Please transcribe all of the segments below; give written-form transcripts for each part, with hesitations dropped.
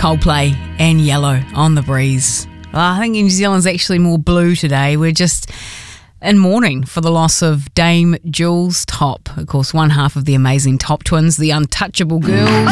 Coldplay and Yellow on the breeze. Well, I think New Zealand's actually more blue today. We're just in mourning for the loss of Dame Jules Top, of course, one half of the amazing Top Twins, the Untouchable Girls.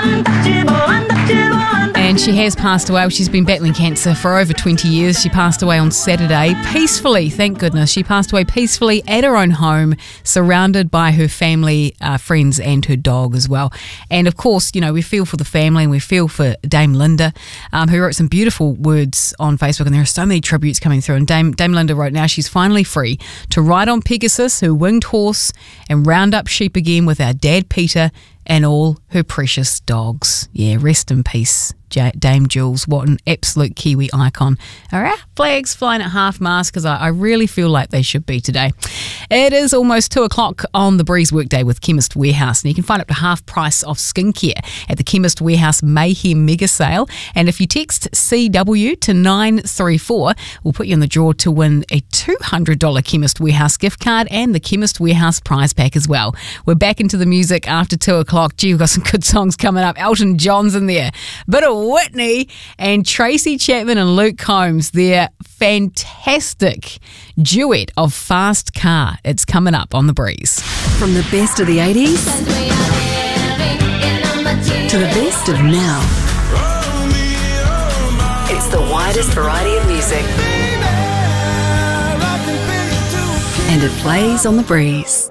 And she has passed away. She's been battling cancer for over 20 years. She passed away on Saturday peacefully, thank goodness. She passed away peacefully at her own home, surrounded by her family, friends and her dog as well. And of course, you know, we feel for the family and we feel for Dame Linda, who wrote some beautiful words on Facebook, and there are so many tributes coming through. And Dame Linda wrote, now she's finally free to ride on Pegasus, her winged horse, and round up sheep again with our dad Peter and all her precious dogs. Yeah, rest in peace, Dame Jules. What an absolute Kiwi icon. Are our flags flying at half-mast? Because I really feel like they should be today. It is almost 2 o'clock on the Breeze Workday with Chemist Warehouse, and you can find up to half price off skincare at the Chemist Warehouse Mayhem Mega Sale. And if you text CW to 934, we'll put you in the draw to win a $200 Chemist Warehouse gift card and the Chemist Warehouse prize pack as well. We're back into the music after 2 o'clock. Gee, we've got some good songs coming up. Elton John's in there. Bit of Whitney and Tracy Chapman and Luke Combs, their fantastic duet of Fast Car. It's coming up on The Breeze. From the best of the 80s to the best of now. It's the widest variety of music. And it plays on The Breeze.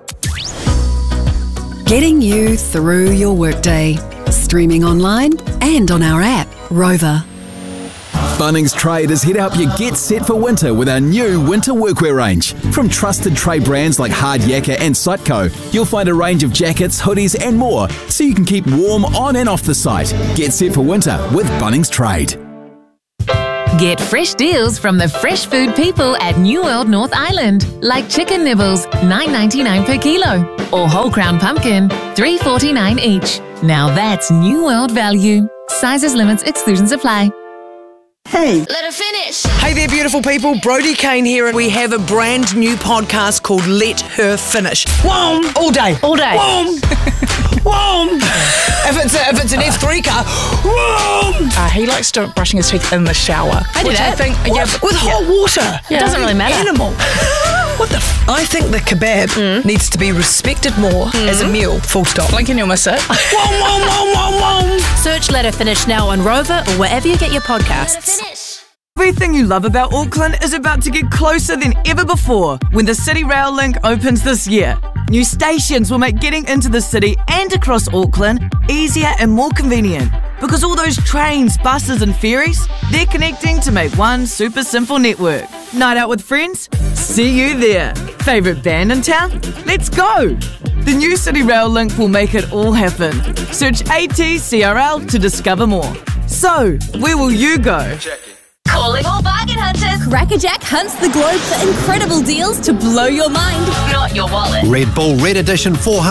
Getting you through your workday. Streaming online and on our app, Rover. Bunnings Trade is here to help you get set for winter with our new winter workwear range. From trusted trade brands like Hard Yakka and Siteco, you'll find a range of jackets, hoodies and more, so you can keep warm on and off the site. Get set for winter with Bunnings Trade. Get fresh deals from the fresh food people at New World North Island, like chicken nibbles, $9.99 per kilo, or whole crown pumpkin, $3.49 each. Now that's New World value. Sizes, limits, exclusions apply. Hey. Let her finish. Hey there, beautiful people. Brodie Kane here, and we have a brand new podcast called Let Her Finish. Whoom! All day. All day. Whoom! Whoom! If it's an F3 car, whoom! He likes brushing his teeth in the shower. I do that. With hot water. It doesn't really matter. Animal. What the I think the kebab needs to be respected more as a meal. Full stop. Blink and you'll miss it. Whoom, whoom, whoom, whoom, whoom. Search Let Her Finish now on Rover or wherever you get your podcasts. Everything you love about Auckland is about to get closer than ever before when the City Rail Link opens this year. New stations will make getting into the city and across Auckland easier and more convenient, because all those trains, buses and ferries, they're connecting to make one super simple network. Night out with friends? See you there. Favourite band in town? Let's go! The new City Rail Link will make it all happen. Search ATCRL to discover more. So, where will you go? Calling all bargain hunters. Crackerjack hunts the globe for incredible deals to blow your mind. Not your wallet. Red Bull Red Edition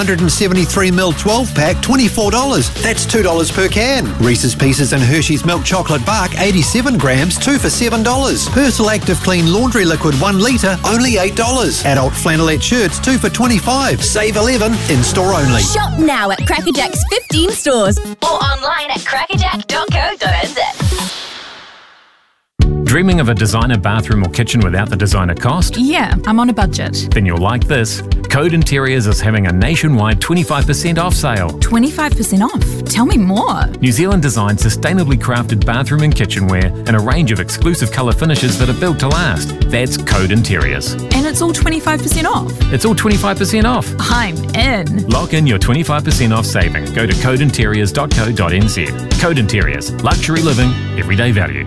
473ml 12-pack, $24. That's $2 per can. Reese's Pieces and Hershey's Milk Chocolate Bark, 87 grams, 2 for $7. Persil Active Clean Laundry Liquid 1 litre, only $8. Adult flannelette shirts, 2 for $25. Save 11, in-store only. Shop now at Crackerjack's 15 stores. Or online at crackerjack.co.nz. Dreaming of a designer bathroom or kitchen without the designer cost? Yeah, I'm on a budget. Then you'll like this. Code Interiors is having a nationwide 25% off sale. 25% off? Tell me more. New Zealand designed sustainably crafted bathroom and kitchenware and a range of exclusive colour finishes that are built to last. That's Code Interiors. And it's all 25% off? It's all 25% off. I'm in. Lock in your 25% off saving. Go to codeinteriors.co.nz. Code Interiors. Luxury living, everyday value.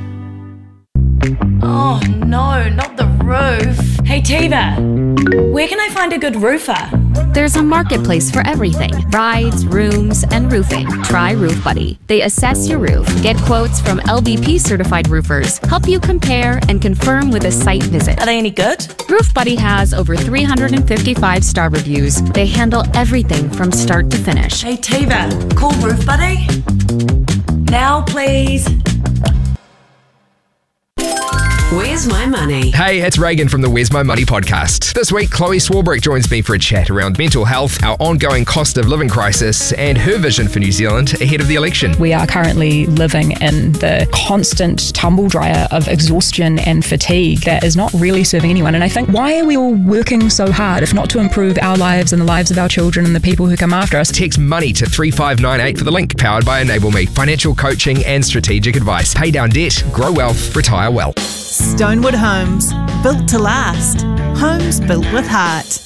Oh no, not the roof. Hey Tiva, where can I find a good roofer? There's a marketplace for everything. Rides, rooms, and roofing. Try Roof Buddy. They assess your roof, get quotes from LBP certified roofers, help you compare and confirm with a site visit. Are they any good? Roof Buddy has over 355 star reviews. They handle everything from start to finish. Hey Tiva, call Roof Buddy. Now please. Where's Where's My Money? Hey, it's Reagan from the Where's My Money podcast. This week, Chloe Swarbrick joins me for a chat around mental health, our ongoing cost of living crisis, and her vision for New Zealand ahead of the election. We are currently living in the constant tumble dryer of exhaustion and fatigue that is not really serving anyone. And I think, why are we all working so hard if not to improve our lives and the lives of our children and the people who come after us? Text MONEY to 3598 for the link, powered by Enable Me. Financial coaching and strategic advice. Pay down debt, grow wealth, retire well. Stonewood Homes, built to last. Homes built with heart.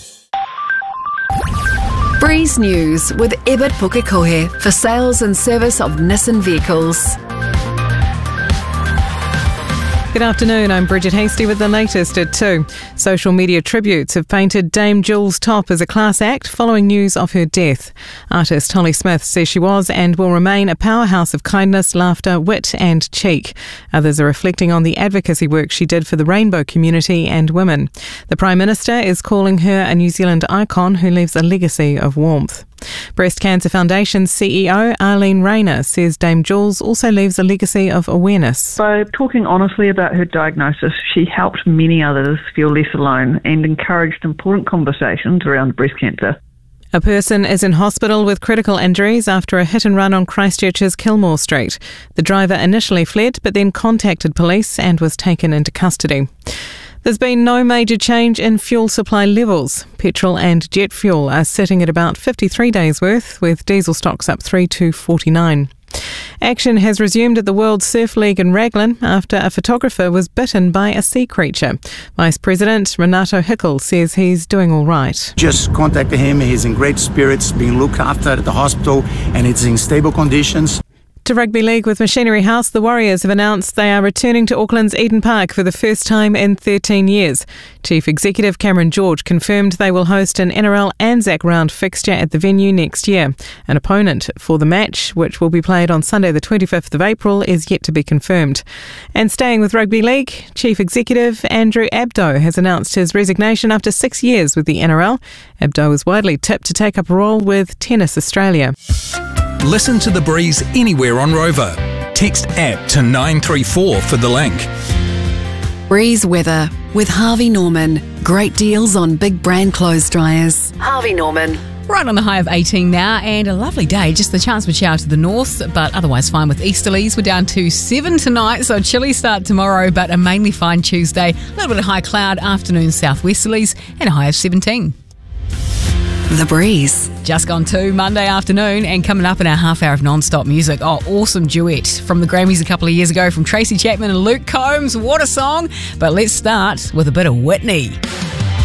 Breeze News with Ebert Pukekohe for sales and service of Nissan vehicles. Good afternoon, I'm Bridget Hasty with the latest at 2. Social media tributes have painted Dame Jules Top as a class act following news of her death. Artist Holly Smith says she was and will remain a powerhouse of kindness, laughter, wit and cheek. Others are reflecting on the advocacy work she did for the rainbow community and women. The Prime Minister is calling her a New Zealand icon who leaves a legacy of warmth. Breast Cancer Foundation CEO Arlene Rayner says Dame Jules also leaves a legacy of awareness. By talking honestly about her diagnosis, she helped many others feel less alone and encouraged important conversations around breast cancer. A person is in hospital with critical injuries after a hit and run on Christchurch's Kilmore Street. The driver initially fled but then contacted police and was taken into custody. There's been no major change in fuel supply levels. Petrol and jet fuel are sitting at about 53 days' worth, with diesel stocks up 3 to 49. Action has resumed at the World Surf League in Raglan after a photographer was bitten by a sea creature. Vice President Renato Hickel says he's doing all right. Just contacted him. He's in great spirits, being looked after at the hospital, and it's in stable conditions. To Rugby League with Machinery House, the Warriors have announced they are returning to Auckland's Eden Park for the first time in 13 years. Chief Executive Cameron George confirmed they will host an NRL Anzac round fixture at the venue next year. An opponent for the match, which will be played on Sunday the 25th of April, is yet to be confirmed. And staying with Rugby League, Chief Executive Andrew Abdo has announced his resignation after 6 years with the NRL. Abdo is widely tipped to take up a role with Tennis Australia. Listen to The Breeze anywhere on Rover. Text APP to 934 for the link. Breeze weather with Harvey Norman. Great deals on big brand clothes dryers. Harvey Norman. Right on the high of 18 now, and a lovely day. Just the chance of a shower to the north, but otherwise fine with easterlies. We're down to 7 tonight, so a chilly start tomorrow, but a mainly fine Tuesday. A little bit of high cloud, afternoon southwesterlies, and a high of 17. The Breeze. Just gone to Monday afternoon, and coming up in our half hour of non-stop music. Oh, awesome duet from the Grammys a couple of years ago from Tracy Chapman and Luke Combs. What a song. But let's start with a bit of Whitney.